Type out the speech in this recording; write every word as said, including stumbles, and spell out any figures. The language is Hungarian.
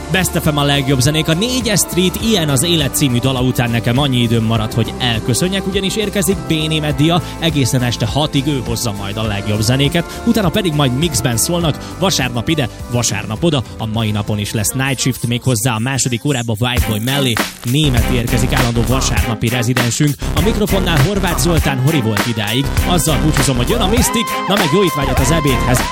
Best ef em a legjobb zenék. A négyes Street Ilyen az élet című dala után nekem annyi időm maradt, hogy elköszönjek, ugyanis érkezik Béné Meddia, egészen este hatig ő hozza majd a legjobb zenéket, utána pedig majd mixben szólnak, vasárnap ide, vasárnap oda, a mai napon is lesz Night Shift, még hozzá a második órába White Boy mellé. Német érkezik, állandó vasárnapi rezidensünk, a mikrofonnál Horváth Zoltán Hori volt idáig, azzal búcsúzom, hogy jön a Mystic, na meg jó étvágyat az ebédhez.